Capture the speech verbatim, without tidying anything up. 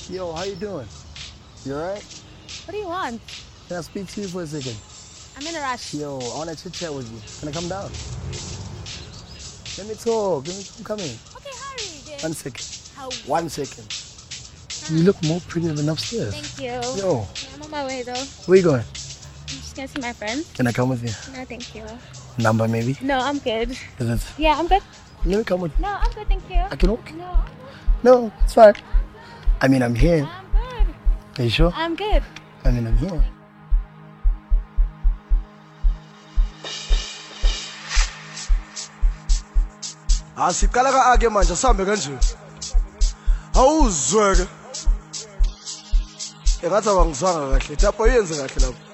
Yo, how you doing? You alright? What do you want? Can I speak to you for a second? I'm in a rush. Yo, I want to chit chat with you. Can I come down? Let me talk. Let me come in. Okay, hurry, then. One second. How? One second. You look more pretty than upstairs. Thank you. Yo. I'm on my way though. Where you going? I'm just gonna see my friends. Can I come with you? No, thank you. Number maybe? No, I'm good. Is it? Yeah, I'm good. Let me come with you. No, I'm good, thank you. I can walk? No, No, it's fine. I mean, I'm here. I'm good. Are you sure? I'm good. I mean, I'm here. Asiqala ka ake manje sambe kanje. Awuzweke. Engathi abangizwanga kahle. Tapho yenze kahle lapho.